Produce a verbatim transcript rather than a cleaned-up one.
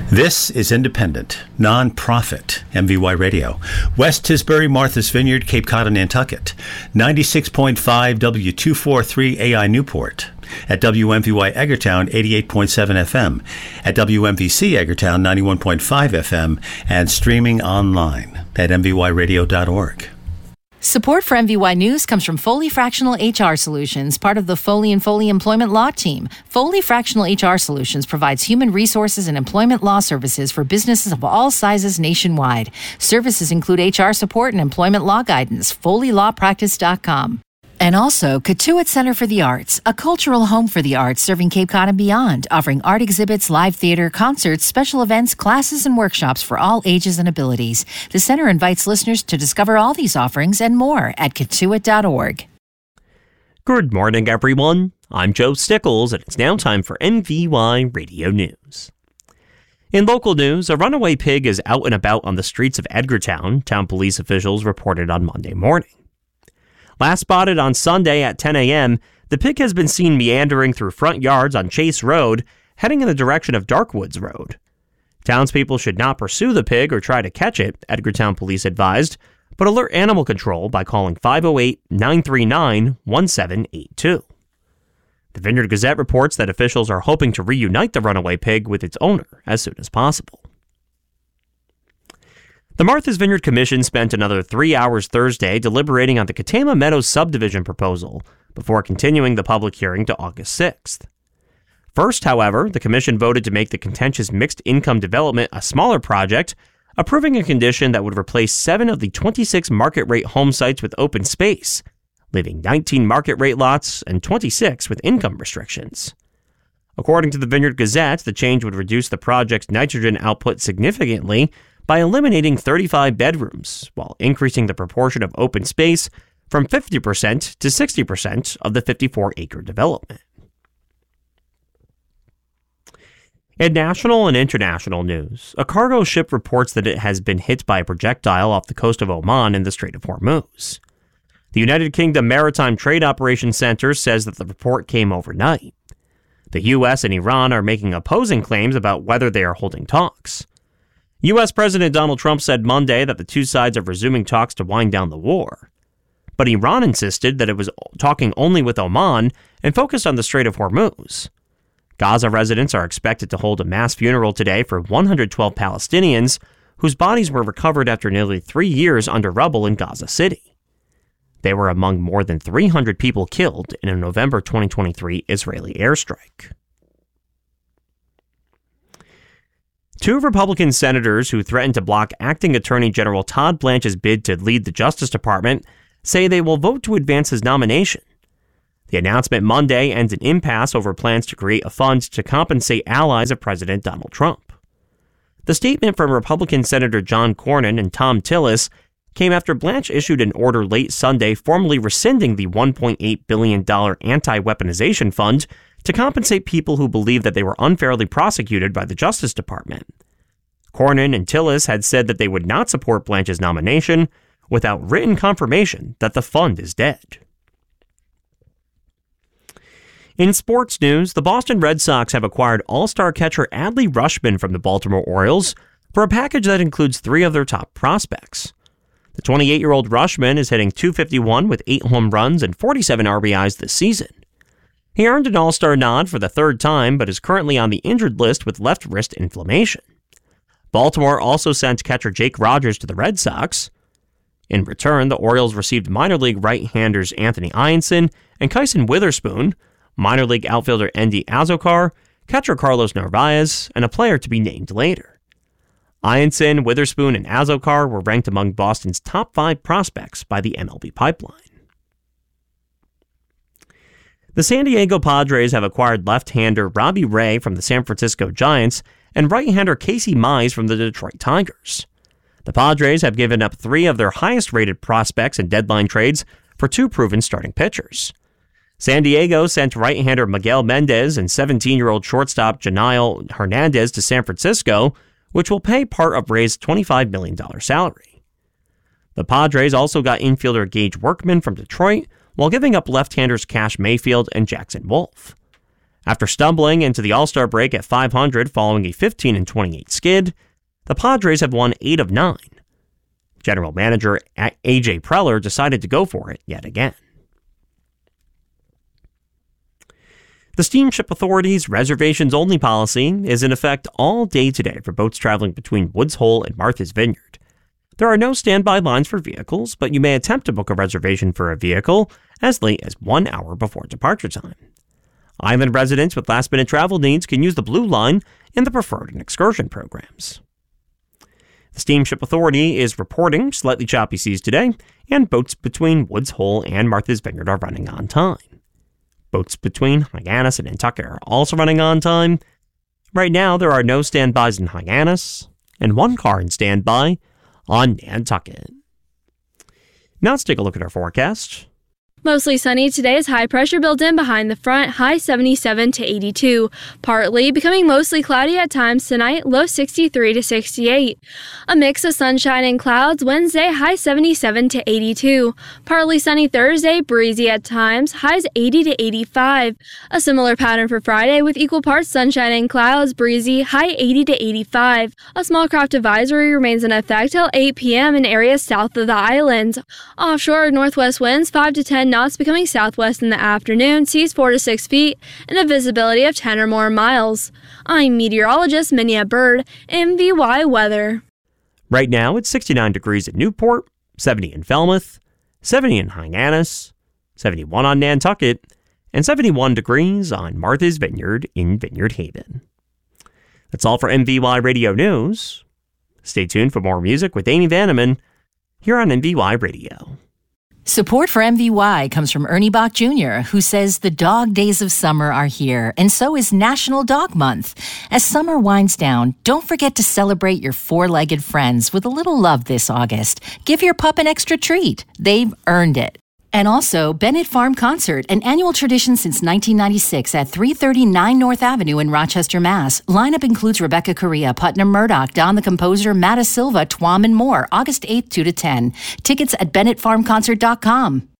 This is independent, non-profit M V Y Radio. West Tisbury, Martha's Vineyard, Cape Cod, and Nantucket. ninety-six point five W two forty-three A I Newport. At W M V Y Eggertown, eighty-eight point seven F M. At W M V C Eggertown, ninety-one point five F M. And streaming online at m v y radio dot org. Support for M V Y News comes from Foley Fractional H R Solutions, part of the Foley and Foley Employment Law Team. Foley Fractional H R Solutions provides human resources and employment law services for businesses of all sizes nationwide. Services include H R support and employment law guidance. foley law practice dot com. And also, Cotuit Center for the Arts, a cultural home for the arts serving Cape Cod and beyond, offering art exhibits, live theater, concerts, special events, classes, and workshops for all ages and abilities. The center invites listeners to discover all these offerings and more at cotuit dot org. Good morning, everyone. I'm Joe Stickles, and it's now time for M V Y Radio News. In local news, a runaway pig is out and about on the streets of Edgartown, town police officials reported on Monday morning. Last spotted on Sunday at ten a.m., the pig has been seen meandering through front yards on Chase Road, heading in the direction of Darkwoods Road. Townspeople should not pursue the pig or try to catch it, Edgartown police advised, but alert animal control by calling five oh eight, nine three nine, one seven eight two. The Vineyard Gazette reports that officials are hoping to reunite the runaway pig with its owner as soon as possible. The Martha's Vineyard Commission spent another three hours Thursday deliberating on the Katama Meadows subdivision proposal before continuing the public hearing to August sixth. First, however, the commission voted to make the contentious mixed-income development a smaller project, approving a condition that would replace seven of the twenty-six market-rate home sites with open space, leaving nineteen market-rate lots and twenty-six with income restrictions. According to the Vineyard Gazette, the change would reduce the project's nitrogen output significantly by eliminating thirty-five bedrooms, while increasing the proportion of open space from fifty percent to sixty percent of the fifty-four acre development. In national and international news, a cargo ship reports that it has been hit by a projectile off the coast of Oman in the Strait of Hormuz. The United Kingdom Maritime Trade Operations Center says that the report came overnight. The U S and Iran are making opposing claims about whether they are holding talks. U S President Donald Trump said Monday that the two sides are resuming talks to wind down the war. But Iran insisted that it was talking only with Oman and focused on the Strait of Hormuz. Gaza residents are expected to hold a mass funeral today for one hundred twelve Palestinians whose bodies were recovered after nearly three years under rubble in Gaza City. They were among more than three hundred people killed in a November twenty twenty-three Israeli airstrike. Two Republican senators who threatened to block Acting Attorney General Todd Blanche's bid to lead the Justice Department say they will vote to advance his nomination. The announcement Monday ends an impasse over plans to create a fund to compensate allies of President Donald Trump. The statement from Republican Senator John Cornyn and Thom Tillis came after Blanche issued an order late Sunday formally rescinding the one point eight billion dollars anti-weaponization fund to compensate people who believe that they were unfairly prosecuted by the Justice Department. Cornyn and Tillis had said that they would not support Blanche's nomination without written confirmation that the fund is dead. In sports news, the Boston Red Sox have acquired all-star catcher Adley Rutschman from the Baltimore Orioles for a package that includes three of their top prospects. The twenty-eight-year-old Rutschman is hitting two fifty-one with eight home runs and forty-seven R B Is this season. He earned an all-star nod for the third time, but is currently on the injured list with left wrist inflammation. Baltimore also sent catcher Jake Rogers to the Red Sox. In return, the Orioles received minor league right-handers Anthony Ianson and Kyson Witherspoon, minor league outfielder Endy Azokar, catcher Carlos Narvaez, and a player to be named later. Ianson, Witherspoon, and Azokar were ranked among Boston's top five prospects by the M L B Pipeline. The San Diego Padres have acquired left-hander Robbie Ray from the San Francisco Giants and right-hander Casey Mize from the Detroit Tigers. The Padres have given up three of their highest-rated prospects in deadline trades for two proven starting pitchers. San Diego sent right-hander Miguel Mendez and seventeen-year-old shortstop Janail Hernandez to San Francisco, which will pay part of Ray's twenty-five million dollars salary. The Padres also got infielder Gage Workman from Detroit, while giving up left-handers Cash Mayfield and Jackson Wolf. After stumbling into the All-Star break at five hundred following a fifteen and twenty-eight skid, the Padres have won eight of nine. General Manager A J Preller decided to go for it yet again. The Steamship Authority's reservations-only policy is in effect all day today for boats traveling between Woods Hole and Martha's Vineyard. There are no standby lines for vehicles, but you may attempt to book a reservation for a vehicle as late as one hour before departure time. Island residents with last-minute travel needs can use the Blue Line in the Preferred and Excursion programs. The Steamship Authority is reporting slightly choppy seas today, and boats between Woods Hole and Martha's Vineyard are running on time. Boats between Hyannis and Nantucket are also running on time. Right now, there are no standbys in Hyannis, and one car in standby on Nantucket. Now let's take a look at our forecast. Mostly sunny today as high pressure built in behind the front, high seventy-seven to eighty-two. Partly becoming mostly cloudy at times tonight, low sixty-three to sixty-eight. A mix of sunshine and clouds Wednesday, high seventy-seven to eighty-two. Partly sunny Thursday, breezy at times, highs eighty to eighty-five. A similar pattern for Friday with equal parts sunshine and clouds, breezy, high eighty to eighty-five. A small craft advisory remains in effect till eight p.m. in areas south of the island. Offshore northwest winds five to ten knots becoming southwest in the afternoon, seas four to six feet, and a visibility of ten or more miles. I'm meteorologist Minia Bird, M V Y Weather. Right now, it's sixty-nine degrees at Newport, seventy in Falmouth, seventy in Hyannis, seventy-one on Nantucket, and seventy-one degrees on Martha's Vineyard in Vineyard Haven. That's all for M V Y Radio News. Stay tuned for more music with Amy Vanneman here on M V Y Radio. Support for M V Y comes from Ernie Bach Junior, who says the dog days of summer are here, and so is National Dog Month. As summer winds down, don't forget to celebrate your four-legged friends with a little love this August. Give your pup an extra treat. They've earned it. And also, Bennett Farm Concert, an annual tradition since nineteen ninety-six at three thirty-nine North Avenue in Rochester, Mass. Lineup includes Rebecca Correa, Putnam Murdoch, Don the Composer, Matta Silva, Twom, and more. August eighth, two to ten. Tickets at bennett farm concert dot com.